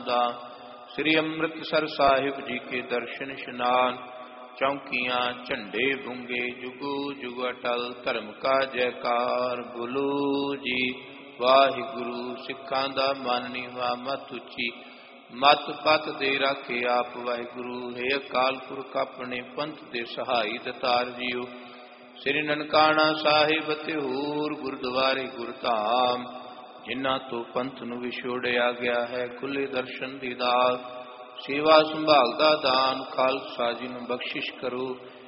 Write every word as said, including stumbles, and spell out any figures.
ਦਾ। ਸ੍ਰੀ ਅੰਮ੍ਰਿਤਸਰ ਸਾਹਿਬ ਜੀ ਕੇ ਦਰਸ਼ਨ ਇਸ਼ਨਾਨ, ਚੌਂਕੀਆਂ ਝੰਡੇ ਬੁੰਗੇ, ਜੁਗੋ ਜੁਗ ਅਟਲ ਧਰਮ ਕਾ ਜੈਕਾਰ। ਬੋਲੋ ਜੀ ਵਾਹਿਗੁਰੂ। ਸਿੱਖਾਂ ਦਾ ਮਨ ਨੀਵਾ ਮਤ ਉੱਚੀ, ਮਤ ਪਤ ਦੇ ਰਾਖੇ ਆਪ ਵਾਹਿਗੁਰੂ। ਹੈ ਅਕਾਲ ਪੁਰਖ ਆਪਣੇ ਪੰਥ ਦੇ ਸਹਾਈ ਦਤਾਰ ਜੀਓ। ਸ੍ਰੀ ਨਨਕਾਣਾ ਸਾਹਿਬ ਅਤੇ ਹੋਰ ਗੁਰਦੁਆਰੇ ਗੁਰਧਾਮ, ਜਿਨ੍ਹਾਂ ਤੋਂ ਪੰਥ ਨੂੰ ਵਿਛੋੜਿਆ ਗਿਆ ਹੈ, ਖੁੱਲੇ ਦਰਸ਼ਨ ਦੀ ਦਾਤ, ਸੇਵਾ ਸੰਭਾਲ ਦਾ ਦਾਨ, ਖਾਲਸਾ ਜੀ ਨੂੰ ਬਖਸ਼ਿਸ਼ ਕਰੋ।